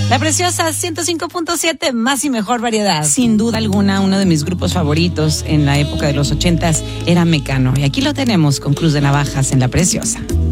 La Preciosa 105.7, más y mejor variedad. Sin duda alguna, uno de mis grupos favoritos en la época de los 80s era Mecano. Y aquí lo tenemos con Cruz de Navajas en La Preciosa.